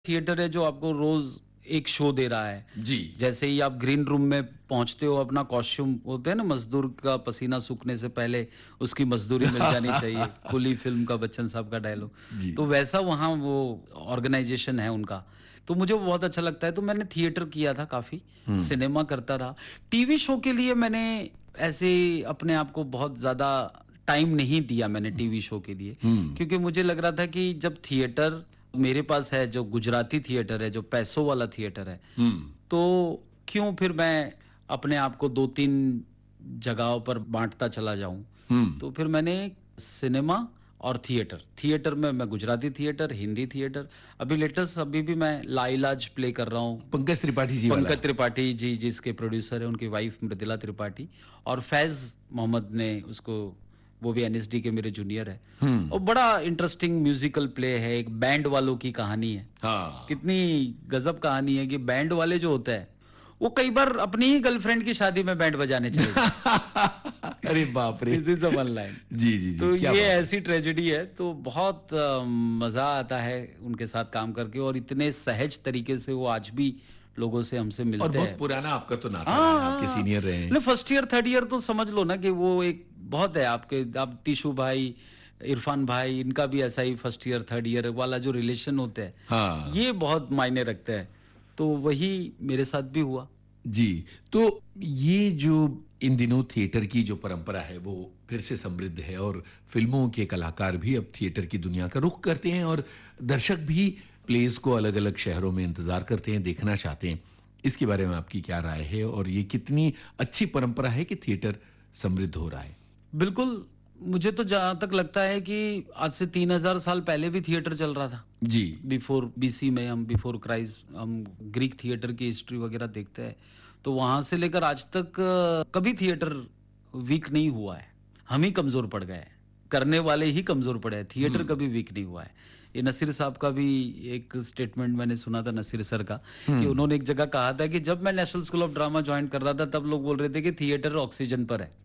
Theatre है जो आपको रोज एक शो दे रहा है। जी। जैसे ही आप ग्रीन रूम में पहुंचते हो, अपना कॉस्ट्यूम होते हैं ना, मजदूर का पसीना सूखने से पहले उसकी मजदूरी मिल जानी चाहिए, कुली फिल्म का बच्चन साहब का डायलॉग। जी। तो वैसा वहाँ वो ऑर्गेनाइजेशन है उनका, तो मुझे वो बहुत अच्छा लगता है। तो मैंने थिएटर किया था, काफी सिनेमा करता रहा। टीवी शो के लिए मैंने ऐसे अपने आप को बहुत ज्यादा टाइम नहीं दिया मैंने टीवी शो के लिए, क्योंकि मुझे लग रहा था कि जब थिएटर मेरे पास है, जो गुजराती थिएटर है, जो पैसों वाला थिएटर है, तो क्यों फिर मैं अपने आप को दो तीन जगहों पर बांटता चला जाऊं। तो फिर मैंने सिनेमा और थिएटर में मैं गुजराती थिएटर, हिंदी थिएटर, अभी लेटेस्ट अभी भी मैं लाइलाज प्ले कर रहा हूँ। पंकज त्रिपाठी जी वाला। पंकज त्रिपाठी जी जिसके प्रोड्यूसर है, उनकी वाइफ मृदुला त्रिपाठी, और फैज मोहम्मद ने उसको, वो भी एनएसडी के मेरे जूनियर है। और बड़ा इंटरेस्टिंग म्यूजिकल प्ले है, एक बैंड वालों की कहानी है। हाँ। कितनी गजब कहानी है कि बैंड वाले जो होते हैं वो कई बार अपनी ही गर्लफ्रेंड की शादी में बैंड बजाने चले जाते। अरे बाप रे। This is one line. जी जी जी। तो क्या ये बात है। ऐसी ट्रेजेडी है, तो बहुत मजा आता है उनके साथ काम करके, और इतने सहज तरीके से वो आज भी लोगों से हमसे और मिलते बहुत हैं। पुराना आपका तो नाता रहा है, आपके सीनियर रहे हैं। फर्स्ट ईयर थर्ड ईयर तो समझ लो ना कि वो एक बहुत है आपके, आप तीशु भाई, इरफान भाई, इनका भी ऐसा ही फर्स्ट ईयर थर्ड ईयर वाला जो रिलेशन होता है, हाँ। ये बहुत मायने रखता है। तो वही मेरे साथ भी हुआ। जी। तो ये जो इन दिनों थिएटर की जो परंपरा है वो फिर से समृद्ध है, और फिल्मों के कलाकार भी अब थिएटर की दुनिया का रुख करते हैं, और दर्शक भी प्लेस को अलग अलग शहरों में इंतजार करते हैं, देखना चाहते हैं। इसके बारे में आपकी क्या राय है, और ये कितनी अच्छी परंपरा है कि थिएटर समृद्ध हो रहा है? बिल्कुल, मुझे तो जहां तक लगता है कि आज से 3000 साल पहले भी थिएटर चल रहा था। जी। बिफोर बीसी में, हम बिफोर क्राइस्ट, हम ग्रीक थिएटर की हिस्ट्री वगैरह देखते हैं, तो वहां से लेकर आज तक कभी थिएटर वीक नहीं हुआ है। हम ही कमजोर पड़ गए हैं, करने वाले ही कमजोर पड़े हैं, थिएटर कभी वीक नहीं हुआ है। ये नसीर साहब का भी एक स्टेटमेंट मैंने सुना था, नसीर सर का, कि उन्होंने एक जगह कहा था कि जब मैं national school of drama join कर रहा था तब लोग बोल रहे थे कि थिएटर ऑक्सीजन पर है।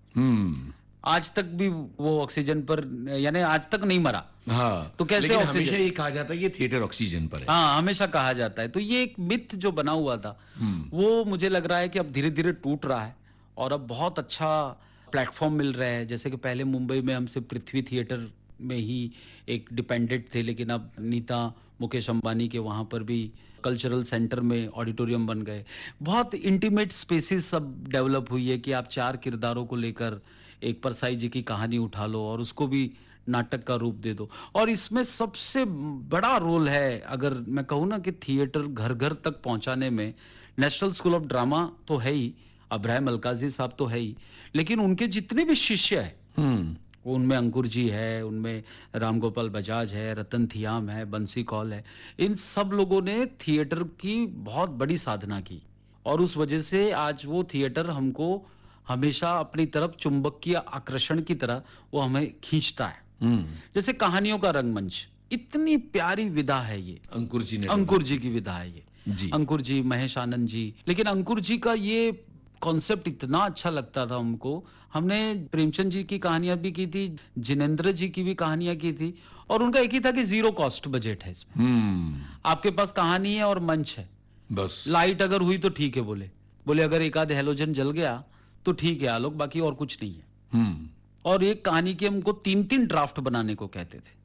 आज तक भी वो ऑक्सीजन पर, यानी आज तक नहीं मरा। हाँ। तो कैसे लेकिन ऑक्सीजन? हमेशा ये कहा जाता है कि थिएटर ऑक्सीजन पर है। हाँ, हमेशा कहा जाता है। तो ये एक मिथ जो बना हुआ था, वो मुझे लग रहा है कि अब धीरे धीरे टूट रहा है, और अब बहुत अच्छा प्लेटफॉर्म मिल रहा है। जैसे कि पहले मुंबई में हमसे पृथ्वी थिएटर में ही एक डिपेंडेंट थे, लेकिन अब नीता, मुकेश अंबानी के वहाँ पर भी कल्चरल सेंटर में ऑडिटोरियम बन गए। बहुत इंटीमेट स्पेसेस सब डेवलप हुई है कि आप 4 किरदारों को लेकर एक परसाई जी की कहानी उठा लो और उसको भी नाटक का रूप दे दो। और इसमें सबसे बड़ा रोल है, अगर मैं कहूँ ना, कि थिएटर घर घर तक पहुंचाने में नेशनल स्कूल ऑफ ड्रामा तो है ही, अब्राहम अलकाजी साहब तो है ही, लेकिन उनके जितने भी शिष्य हैं, उनमें अंकुर जी है, उनमें राम गोपाल बजाज है, रतन थियाम है, बंसी कौल है, इन सब लोगों ने थिएटर की बहुत बड़ी साधना की, और उस वजह से आज वो थिएटर हमको हमेशा अपनी तरफ चुंबकीय आकर्षण की तरह वो हमें खींचता है। जैसे कहानियों का रंगमंच, इतनी प्यारी विधा है ये, अंकुर जी ने, अंकुर जी की विधा है ये। जी। अंकुर जी, महेश आनंद जी, लेकिन अंकुर जी का ये कॉन्सेप्ट इतना अच्छा लगता था हमको। हमने प्रेमचंद जी की कहानियां भी की थी, जिनेंद्र जी की भी कहानियां की थी, और उनका एक ही था कि 0 कॉस्ट बजट है इसमें। आपके पास कहानी है और मंच है, बस। लाइट अगर हुई तो ठीक है, बोले बोले अगर एक आध हेलोजन जल गया तो ठीक है आलोक, बाकी और कुछ नहीं है। और एक कहानी के हमको 3-3 ड्राफ्ट बनाने को कहते थे,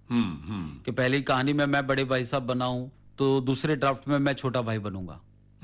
कि पहली कहानी में मैं बड़े भाई साहब बनाऊं, तो दूसरे ड्राफ्ट में मैं छोटा भाई बनूंगा।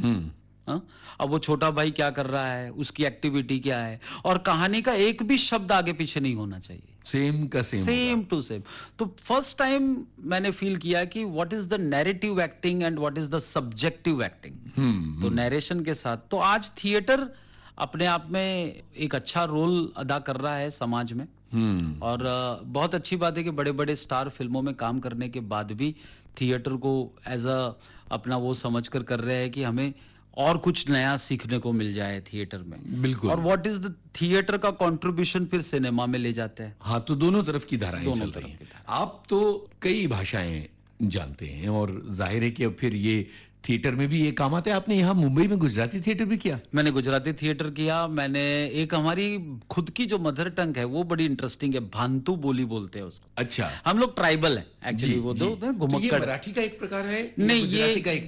हाँ? अब वो छोटा भाई क्या कर रहा है, उसकी एक्टिविटी क्या है, और कहानी का एक भी शब्द आगे पीछे नहीं होना चाहिए, सेम का सेम टू सेम। तो फर्स्ट टाइम मैंने फील किया कि what is the narrative acting and what is the subjective acting. तो नैरेशन के साथ, तो आज थिएटर अपने आप में एक अच्छा रोल अदा कर रहा है समाज में। और बहुत अच्छी बात है कि बड़े बड़े स्टार फिल्मों में काम करने के बाद भी थिएटर को एज अ अपना वो समझकर कर रहे हैं कि हमें और कुछ नया सीखने को मिल जाए थिएटर में। बिल्कुल। और व्हाट इज द थिएटर का कंट्रीब्यूशन फिर सिनेमा में ले जाते हैं। हाँ, तो दोनों तरफ की धाराएं दोनों चल रही तरफ की हैं। आप तो कई भाषाएं जानते हैं, और जाहिर है कि अब फिर ये थिएटर में भी ये काम आता है। आपने यहाँ मुंबई में गुजराती थिएटर भी किया? मैंने गुजराती थिएटर किया। मैंने एक हमारी खुद की जो मदर टंग है वो बड़ी इंटरेस्टिंग है, भांतु बोली बोलते हैं उसको। अच्छा। हम लोग ट्राइबल हैं एक्चुअली, वो जी। दो तो ये घुमक्कड़। मराठी का एक प्रकार है या नहीं, गुजराती का एक